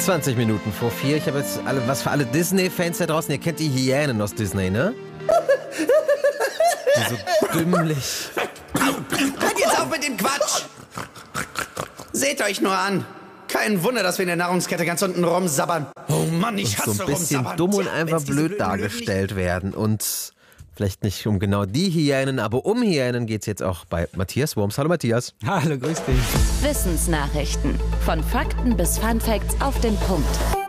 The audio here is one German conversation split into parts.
20 Minuten vor 4. Ich habe jetzt was für alle Disney-Fans da draußen. Ihr kennt die Hyänen aus Disney, ne? Die so dümmlich. Hört jetzt auf mit dem Quatsch! Seht euch nur an. Kein Wunder, dass wir in der Nahrungskette ganz unten rumsabbern. Oh Mann, ich hasse rumsabbern. So ein bisschen dumm und einfach blöd dargestellt werden. Und vielleicht nicht um genau die Hyänen, aber um Hyänen geht's jetzt auch bei Matthias Wurms. Hallo Matthias. Hallo, grüß dich. Wissensnachrichten. Von Fakten bis Funfacts auf den Punkt.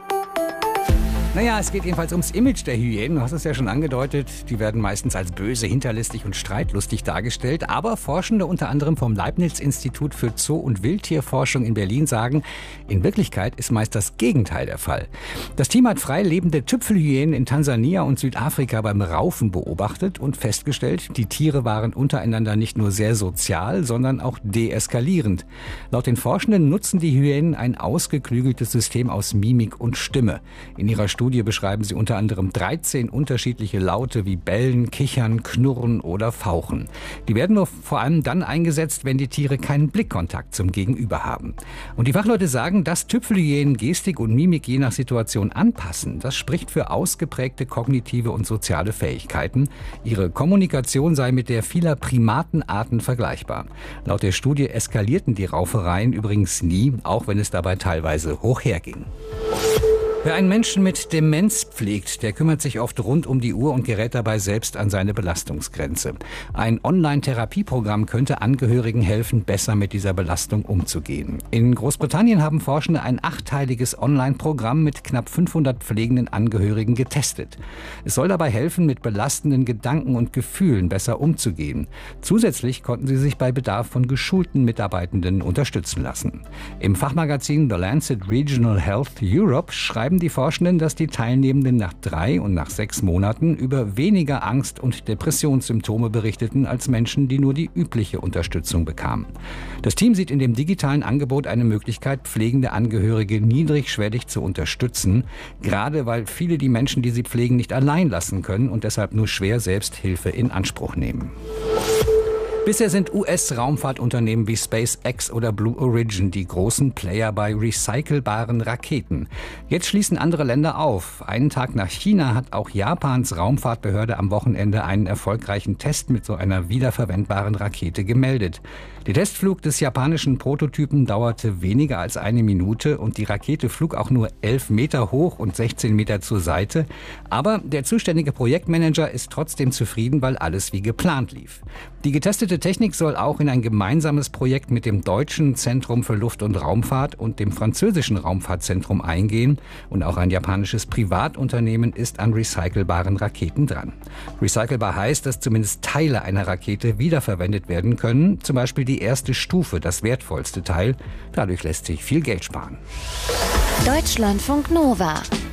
Naja, es geht jedenfalls ums Image der Hyänen. Du hast es ja schon angedeutet. Die werden meistens als böse, hinterlistig und streitlustig dargestellt. Aber Forschende unter anderem vom Leibniz-Institut für Zoo- und Wildtierforschung in Berlin sagen, in Wirklichkeit ist meist das Gegenteil der Fall. Das Team hat frei lebende Tüpfelhyänen in Tansania und Südafrika beim Raufen beobachtet und festgestellt, die Tiere waren untereinander nicht nur sehr sozial, sondern auch deeskalierend. Laut den Forschenden nutzen die Hyänen ein ausgeklügeltes System aus Mimik und Stimme. In ihrer Studie beschreiben sie unter anderem 13 unterschiedliche Laute wie Bellen, Kichern, Knurren oder Fauchen. Die werden nur vor allem dann eingesetzt, wenn die Tiere keinen Blickkontakt zum Gegenüber haben. Und die Fachleute sagen, dass Tüpfelhyänen Gestik und Mimik je nach Situation anpassen. Das spricht für ausgeprägte kognitive und soziale Fähigkeiten. Ihre Kommunikation sei mit der vieler Primatenarten vergleichbar. Laut der Studie eskalierten die Raufereien übrigens nie, auch wenn es dabei teilweise hoch herging. Wer einen Menschen mit Demenz pflegt, der kümmert sich oft rund um die Uhr und gerät dabei selbst an seine Belastungsgrenze. Ein Online-Therapieprogramm könnte Angehörigen helfen, besser mit dieser Belastung umzugehen. In Großbritannien haben Forschende ein 8-teiliges Online-Programm mit knapp 500 pflegenden Angehörigen getestet. Es soll dabei helfen, mit belastenden Gedanken und Gefühlen besser umzugehen. Zusätzlich konnten sie sich bei Bedarf von geschulten Mitarbeitenden unterstützen lassen. Im Fachmagazin The Lancet Regional Health Europe schreiben die Forschenden, dass die Teilnehmenden nach 3 und nach 6 Monaten über weniger Angst- und Depressionssymptome berichteten als Menschen, die nur die übliche Unterstützung bekamen. Das Team sieht in dem digitalen Angebot eine Möglichkeit, pflegende Angehörige niedrigschwellig zu unterstützen, gerade weil viele die Menschen, die sie pflegen, nicht allein lassen können und deshalb nur schwer selbst Hilfe in Anspruch nehmen. Bisher sind US-Raumfahrtunternehmen wie SpaceX oder Blue Origin die großen Player bei recycelbaren Raketen. Jetzt schließen andere Länder auf. Einen Tag nach China hat auch Japans Raumfahrtbehörde am Wochenende einen erfolgreichen Test mit so einer wiederverwendbaren Rakete gemeldet. Der Testflug des japanischen Prototypen dauerte weniger als 1 Minute und die Rakete flog auch nur 11 Meter hoch und 16 Meter zur Seite. Aber der zuständige Projektmanager ist trotzdem zufrieden, weil alles wie geplant lief. Die getestete Technik soll auch in ein gemeinsames Projekt mit dem Deutschen Zentrum für Luft- und Raumfahrt und dem französischen Raumfahrtzentrum eingehen. Und auch ein japanisches Privatunternehmen ist an recycelbaren Raketen dran. Recycelbar heißt, dass zumindest Teile einer Rakete wiederverwendet werden können, zum Beispiel die erste Stufe, das wertvollste Teil. Dadurch lässt sich viel Geld sparen. Deutschlandfunk Nova